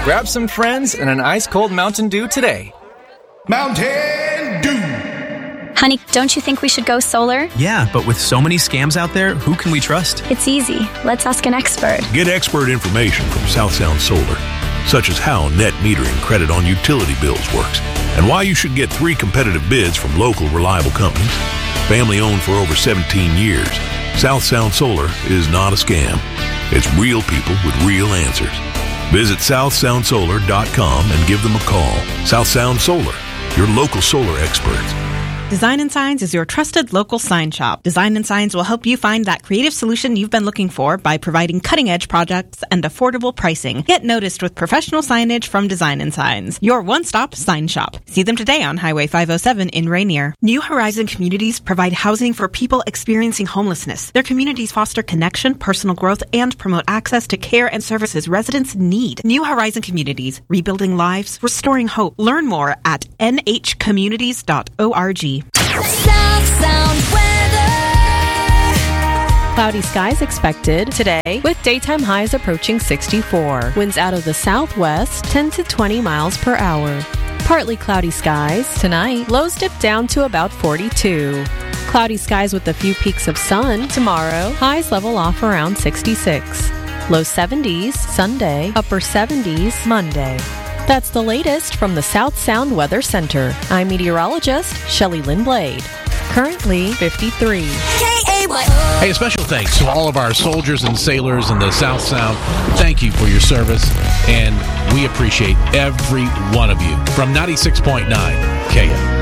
Grab some friends and an ice-cold Mountain Dew today. Mountain Dew! Honey, don't you think we should go solar? Yeah, but with so many scams out there, who can we trust? It's easy. Let's ask an expert. Get expert information from South Sound Solar, such as how net metering credit on utility bills works, and why you should get 3 competitive bids from local reliable companies. Family owned for over 17 years, South Sound Solar is not a scam. It's real people with real answers. Visit southsoundsolar.com and give them a call. South Sound Solar, your local solar experts. Design & Signs is your trusted local sign shop. Design & Signs will help you find that creative solution you've been looking for by providing cutting-edge projects and affordable pricing. Get noticed with professional signage from Design & Signs, your one-stop sign shop. See them today on Highway 507 in Rainier. New Horizon Communities provide housing for people experiencing homelessness. Their communities foster connection, personal growth, and promote access to care and services residents need. New Horizon Communities, rebuilding lives, restoring hope. Learn more at nhcommunities.org. South Sound weather. Cloudy skies expected today with daytime highs approaching 64. Winds out of the southwest 10 to 20 miles per hour. Partly cloudy skies tonight. Lows dip down to about 42. Cloudy skies with a few peaks of sun tomorrow. Highs level off around 66. Low 70s Sunday. Upper 70s Monday. That's the latest from the South Sound Weather Center. I'm meteorologist Shelley Lynn Blade. Currently 53. Hey, a special thanks to all of our soldiers and sailors in the South Sound. Thank you for your service, and we appreciate every one of you. From 96.9 KM.